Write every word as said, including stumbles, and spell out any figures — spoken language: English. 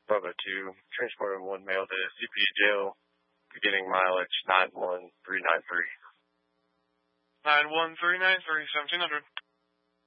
Bravo two, transporting one male to C P D jail, beginning mileage nine one three nine three. nine one three nine three, seventeen hundred.